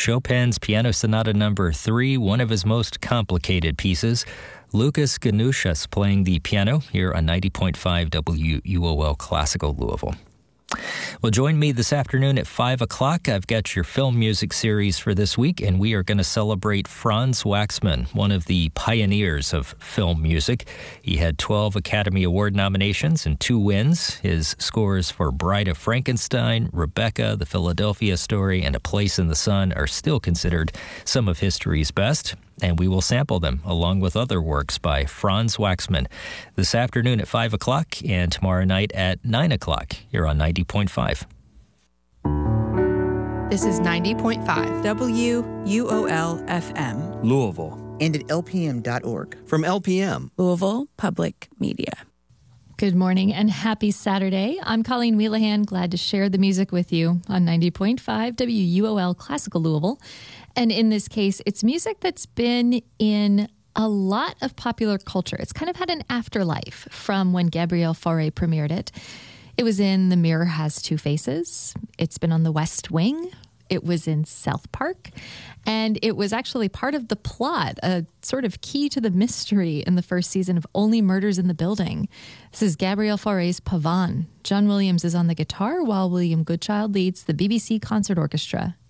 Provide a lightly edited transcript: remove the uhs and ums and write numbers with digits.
Chopin's Piano Sonata Number 3, one of his most complicated pieces. Lucas Ganushas playing the piano here on 90.5 WUOL Classical Louisville. Well, join me this afternoon at 5 o'clock. I've got your film music series for this week, and we are going to celebrate Franz Waxman, one of the pioneers of film music. He had 12 Academy Award nominations and 2 wins. His scores for Bride of Frankenstein, Rebecca, The Philadelphia Story, and A Place in the Sun are still considered some of history's best, and we will sample them along with other works by Franz Waxman this afternoon at 5 o'clock and tomorrow night at 9 o'clock here on 90.5. This is 90.5 WUOL FM. Louisville. And at lpm.org. From LPM. Louisville Public Media. Good morning and happy Saturday. I'm Colleen Wheelahan, glad to share the music with you on 90.5 WUOL Classical Louisville. And in this case, it's music that's been in a lot of popular culture. It's kind of had an afterlife from when Gabrielle Fauré premiered it. It was in The Mirror Has Two Faces. It's been on The West Wing. It was in South Park. And it was actually part of the plot, a sort of key to the mystery in the first season of Only Murders in the Building. This is Gabrielle Fauré's Pavane. John Williams is on the guitar while William Goodchild leads the BBC Concert Orchestra.